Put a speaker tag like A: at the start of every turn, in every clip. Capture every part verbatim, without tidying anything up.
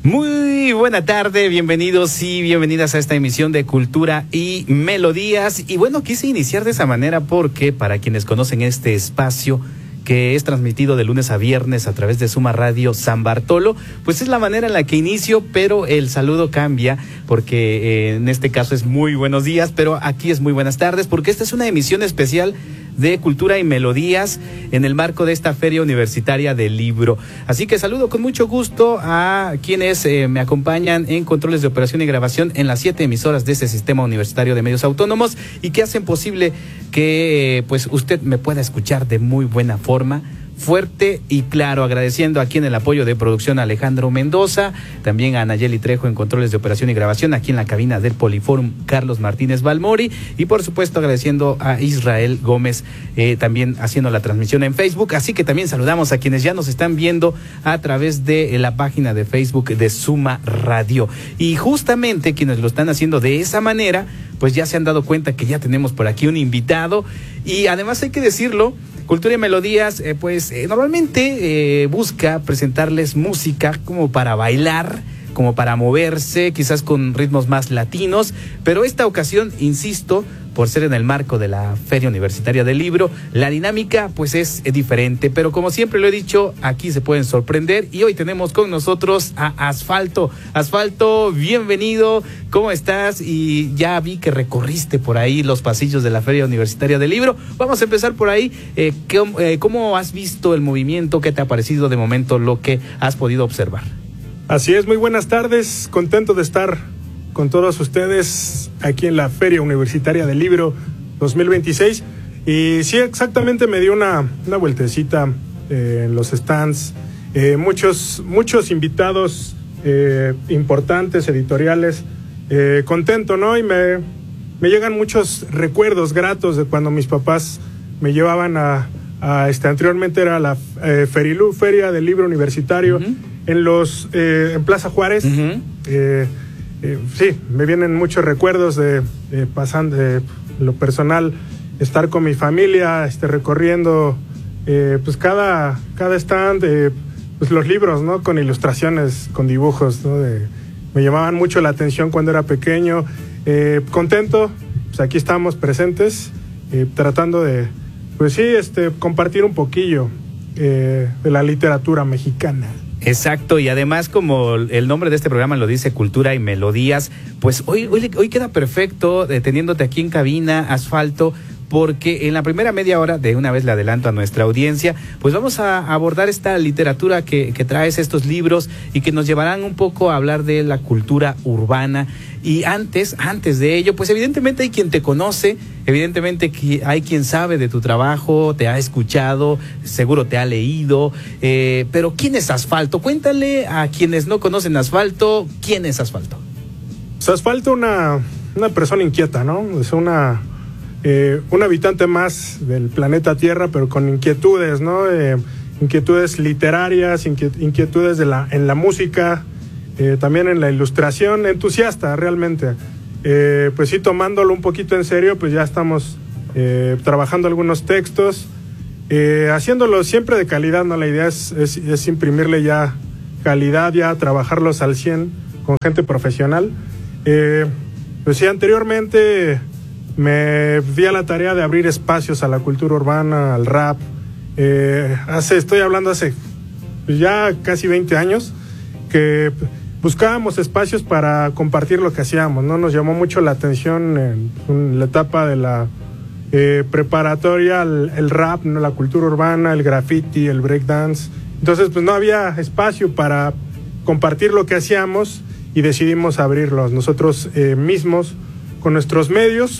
A: Muy buena tarde, bienvenidos y bienvenidas a esta emisión de Cultura y Melodías. Y bueno, quise iniciar de esa manera porque para quienes conocen este espacio que es transmitido de lunes a viernes a través de Suma Radio San Bartolo, pues es la manera en la que inicio, pero el saludo cambia porque eh, en este caso es muy buenos días, pero aquí es muy buenas tardes porque esta es una emisión especial de Cultura y Melodías en el marco de esta Feria Universitaria del Libro. Así que saludo con mucho gusto a quienes eh, me acompañan en controles de operación y grabación en las siete emisoras de este Sistema Universitario de Medios Autónomos y que hacen posible que eh, pues usted me pueda escuchar de muy buena forma, fuerte y claro, agradeciendo aquí en el apoyo de producción a Alejandro Mendoza, también a Nayeli Trejo en controles de operación y grabación, aquí en la cabina del Poliforum Carlos Martínez Balmori, y por supuesto agradeciendo a Israel Gómez, eh, también haciendo la transmisión en Facebook. Así que también saludamos a quienes ya nos están viendo a través de la página de Facebook de Suma Radio, y justamente quienes lo están haciendo de esa manera, pues ya se han dado cuenta que ya tenemos por aquí un invitado, y además hay que decirlo, Cultura y Melodías, eh, pues eh, normalmente eh, busca presentarles música como para bailar, como para moverse, quizás con ritmos más latinos, pero esta ocasión, insisto, por ser en el marco de la Feria Universitaria del Libro, la dinámica pues es diferente, pero como siempre lo he dicho, aquí se pueden sorprender, y hoy tenemos con nosotros a Asfalto. Asfalto, bienvenido, ¿cómo estás? Y ya vi que recorriste por ahí los pasillos de la Feria Universitaria del Libro. Vamos a empezar por ahí. Eh, ¿cómo, eh, ¿Cómo has visto el movimiento? ¿Qué te ha parecido de momento lo que has podido observar?
B: Así es, muy buenas tardes, contento de estar con todos ustedes aquí en la Feria Universitaria del Libro dos mil veintiséis. Y sí, exactamente, me dio una, una vueltecita eh, en los stands, eh, muchos, muchos invitados eh, importantes, editoriales, eh, contento, ¿no? Y me, me llegan muchos recuerdos gratos de cuando mis papás me llevaban a, a este, anteriormente era la eh, Ferilú, Feria del Libro Universitario, uh-huh. en los eh, en Plaza Juárez. Uh-huh. eh, Eh, sí, me vienen muchos recuerdos de, de pasando, de lo personal, estar con mi familia, este, recorriendo eh, pues cada, cada stand, eh, pues los libros, ¿no? Con ilustraciones, con dibujos, ¿no? De, me llamaban mucho la atención cuando era pequeño. Eh, contento, pues aquí estamos presentes, eh, tratando de, pues sí, este, compartir un poquillo eh, de la literatura mexicana.
A: Exacto, y además, como el nombre de este programa lo dice, Cultura y Melodías, pues hoy, hoy, hoy queda perfecto eh, teniéndote aquí en cabina, Asfalto, porque en la primera media hora, de una vez le adelanto a nuestra audiencia, pues vamos a abordar esta literatura que, que traes, estos libros, y que nos llevarán un poco a hablar de la cultura urbana. Y antes, antes de ello, pues evidentemente hay quien te conoce, evidentemente hay quien sabe de tu trabajo, te ha escuchado, seguro te ha leído, eh, pero ¿quién es Asfalto? Cuéntale a quienes no conocen Asfalto, ¿quién es Asfalto?
B: Pues Asfalto, una, una persona inquieta, ¿no? Es una... Eh, un habitante más del planeta Tierra, pero con inquietudes, ¿no? Eh, inquietudes literarias, inquietudes de la, en la música, eh, también en la ilustración, entusiasta realmente. Eh, pues sí, tomándolo un poquito en serio, pues ya estamos eh, trabajando algunos textos, eh, haciéndolo siempre de calidad, ¿no? La idea es, es, es imprimirle ya calidad, ya trabajarlos al cien con gente profesional. Eh, pues sí, anteriormente me di a la tarea de abrir espacios a la cultura urbana, al rap. Eh, hace, estoy hablando hace ya casi veinte años que buscábamos espacios para compartir lo que hacíamos, ¿no? Nos llamó mucho la atención en, en la etapa de la eh, preparatoria, el, el rap, ¿no? La cultura urbana, el graffiti, el breakdance. Entonces, pues no había espacio para compartir lo que hacíamos y decidimos abrirlos nosotros eh, mismos con nuestros medios.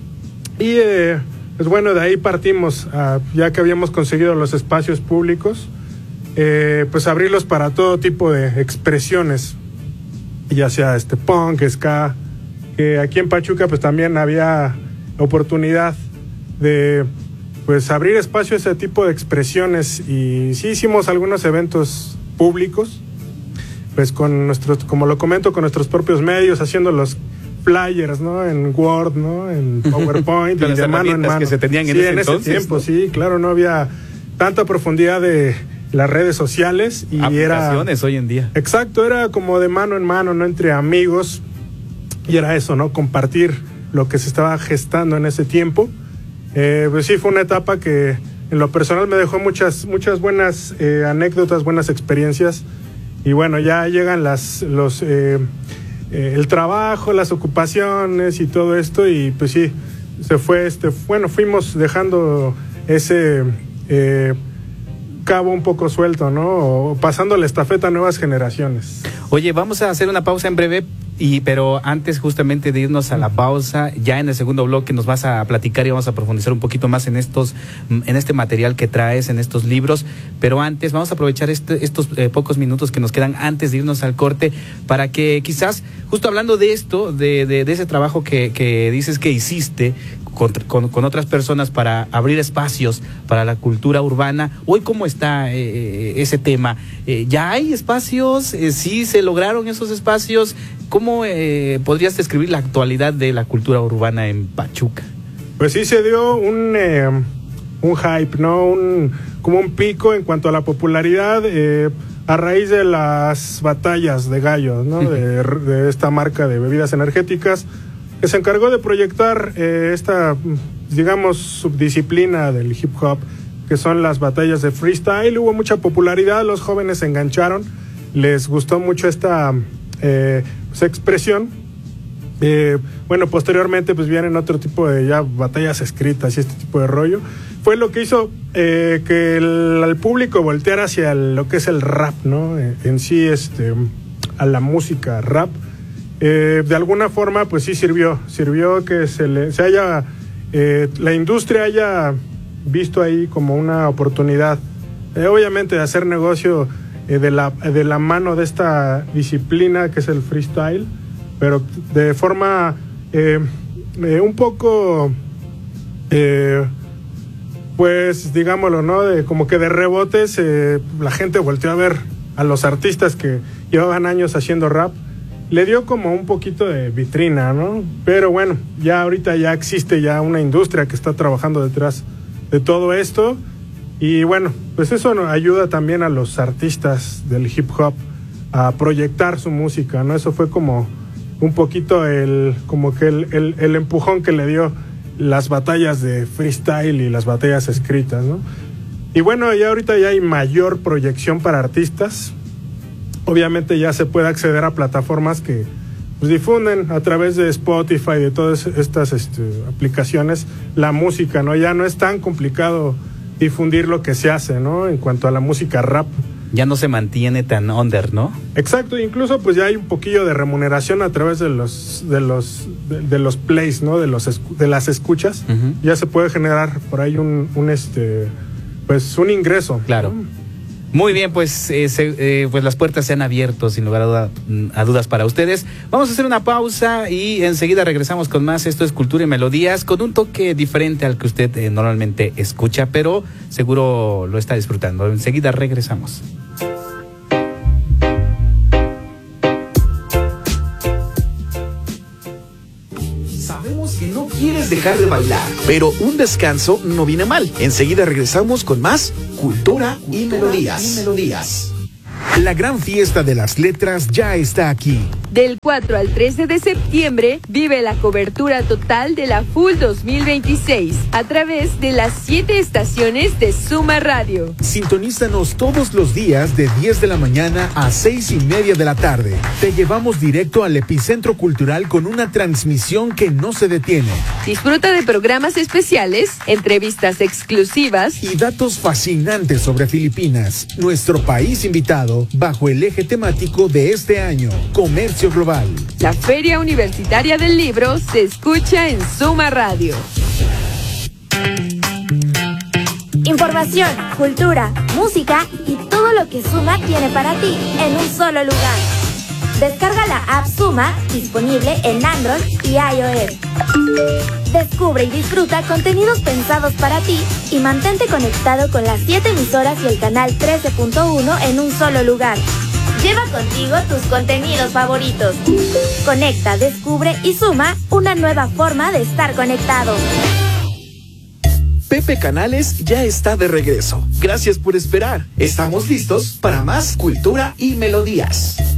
B: Y eh, pues bueno, de ahí partimos, uh, ya que habíamos conseguido los espacios públicos, eh, pues abrirlos para todo tipo de expresiones, ya sea este punk, ska, que aquí en Pachuca pues también había oportunidad de pues abrir espacio a ese tipo de expresiones, y sí hicimos algunos eventos públicos, pues con nuestros, como lo comento, con nuestros propios medios, haciendo los flyers, ¿no? En Word, ¿no? En PowerPoint,
A: y
B: de mano en mano.
A: Que se tenían en
B: sí,
A: ese
B: en
A: entonces,
B: ese tiempo,
A: ¿no?
B: Sí, claro, no había tanta profundidad de las redes sociales y
A: aplicaciones
B: era
A: hoy en día.
B: Exacto, era como de mano en mano, no entre amigos, y era eso, ¿no? Compartir lo que se estaba gestando en ese tiempo. Eh, pues sí, fue una etapa que en lo personal me dejó muchas muchas buenas eh, anécdotas, buenas experiencias, y bueno, ya llegan las los eh, eh, el trabajo, las ocupaciones y todo esto, y pues sí, se fue este, bueno, fuimos dejando ese eh, cabo un poco suelto, ¿no? O pasando la estafeta a nuevas generaciones.
A: Oye, vamos a hacer una pausa en breve, y pero antes justamente de irnos a la pausa, ya en el segundo bloque nos vas a platicar y vamos a profundizar un poquito más en estos, en este material que traes, en estos libros, pero antes vamos a aprovechar este, estos eh, pocos minutos que nos quedan antes de irnos al corte, para que quizás, justo hablando de esto, de, de, de ese trabajo que, que dices que hiciste Con, con, con otras personas para abrir espacios para la cultura urbana. Hoy, ¿cómo está eh, ese tema? Eh, ¿Ya hay espacios? Eh, ¿Sí se lograron esos espacios? ¿Cómo eh, podrías describir la actualidad de la cultura urbana en Pachuca?
B: Pues sí se dio un, eh, un hype, ¿no? Un, como un pico en cuanto a la popularidad eh, a raíz de las batallas de gallos, ¿no? de, de esta marca de bebidas energéticas, que se encargó de proyectar eh, esta, digamos, subdisciplina del hip hop, que son las batallas de freestyle. Hubo mucha popularidad, los jóvenes se engancharon, les gustó mucho esta eh, pues, expresión. Eh, bueno, posteriormente pues vienen otro tipo de ya batallas escritas y este tipo de rollo. Fue lo que hizo eh, que el, el público volteara hacia el, lo que es el rap, ¿no? En, en sí, este, a la música rap. Eh, de alguna forma pues sí sirvió sirvió que se le se haya eh, la industria haya visto ahí como una oportunidad, eh, obviamente de hacer negocio eh, de la de la mano de esta disciplina que es el freestyle, pero de forma eh, eh, un poco eh, pues digámoslo, ¿no? De, como que de rebotes eh, la gente volteó a ver a los artistas que llevaban años haciendo rap. Le dio como un poquito de vitrina, ¿no? Pero bueno, ya ahorita ya existe ya una industria que está trabajando detrás de todo esto. Y bueno, pues eso nos ayuda también a los artistas del hip hop a proyectar su música, ¿no? Eso fue como un poquito el, como que el, el, el empujón que le dio las batallas de freestyle y las batallas escritas, ¿no? Y bueno, ya ahorita ya hay mayor proyección para artistas. Obviamente ya se puede acceder a plataformas que pues, difunden a través de Spotify, de todas estas este, aplicaciones, la música, ¿no? Ya no es tan complicado difundir lo que se hace, ¿no? En cuanto a la música rap.
A: Ya no se mantiene tan under, ¿no?
B: Exacto, incluso pues ya hay un poquillo de remuneración a través de los de los de, de los plays, ¿no? De los de las escuchas. Uh-huh. Ya se puede generar por ahí un, un este pues un ingreso.
A: Claro. ¿No? Muy bien, pues, eh, se, eh, pues las puertas se han abierto sin lugar a, duda, a dudas para ustedes. Vamos a hacer una pausa y enseguida regresamos con más. Esto es Cultura y Melodías, con un toque diferente al que usted eh, normalmente escucha, pero seguro lo está disfrutando. Enseguida regresamos.
C: Sabemos que no quieres dejar de bailar, pero un descanso no viene mal. Enseguida regresamos con más Cultura y Melodías. Y melodías. La gran fiesta de las letras ya está aquí.
D: Del cuatro al trece de septiembre, vive la cobertura total de la F U L dos mil veintiséis a través de las siete estaciones de Suma Radio.
C: Sintonízanos todos los días de diez de la mañana a seis y media de la tarde. Te llevamos directo al epicentro cultural con una transmisión que no se detiene.
D: Disfruta de programas especiales, entrevistas exclusivas
C: y datos fascinantes sobre Filipinas, nuestro país invitado, bajo el eje temático de este año, comercio global.
D: La Feria Universitaria del Libro se escucha en Suma Radio.
E: Información, cultura, música y todo lo que Suma tiene para ti en un solo lugar. Descarga la app Suma, disponible en Android y iOS. Descubre y disfruta contenidos pensados para ti y mantente conectado con las siete emisoras y el canal trece punto uno en un solo lugar. Lleva contigo tus contenidos favoritos. Conecta, descubre y suma una nueva forma de estar conectado.
C: Pepe Canales ya está de regreso. Gracias por esperar. Estamos listos para más cultura y melodías.